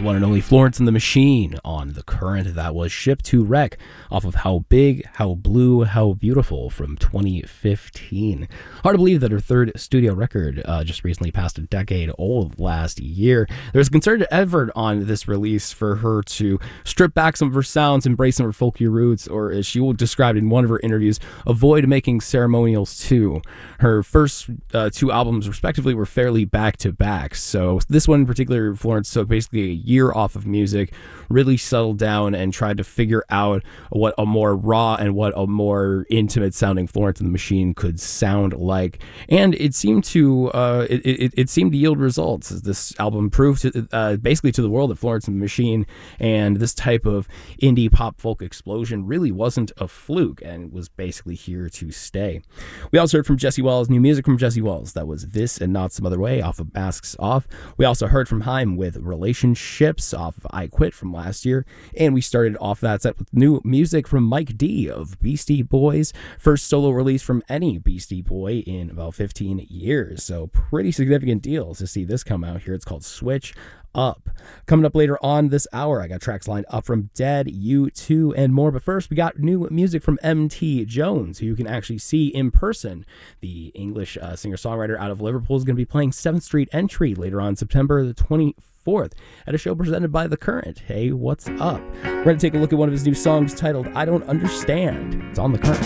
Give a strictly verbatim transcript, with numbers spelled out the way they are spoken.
the one and only Florence and the Machine on The Current. That was Ship to Wreck off of How Big, How Blue, How Beautiful from twenty fifteen. Hard to believe that her third studio record uh, just recently passed a decade old last year. There's a concerted effort on this release for her to strip back some of her sounds, embrace some of her folky roots, or as she described in one of her interviews, avoid making ceremonials too. Her first uh, two albums, respectively, were fairly back-to-back, so this one in particular, Florence took basically a year off of music, really settled down and tried to figure out what a more raw and what a more intimate sounding Florence and the Machine could sound like. And it seemed to uh, it, it, it seemed to yield results, as this album proved to, uh, basically to the world that Florence and the Machine and this type of indie pop folk explosion really wasn't a fluke and was basically here to stay. We also heard from Jesse Wells, new music from Jesse Wells. That was This and Not Some Other Way off of Masks Off. We also heard from Haim with Relationships off of I Quit from last year. And we started off that set with new music from Mike D of Beastie Boys. First solo release from any Beastie Boy in about fifteen years. So pretty significant deal to see this come out here. It's called Switch Up. Coming up later on this hour, I got tracks lined up from Dead, U two, and more. But first, we got new music from M T Jones, who you can actually see in person. The English uh, singer-songwriter out of Liverpool is going to be playing seventh Street Entry later on September the twenty-fourth at a show presented by The Current. Hey, what's up? We're going to take a look at one of his new songs titled I Don't Understand. It's on The Current.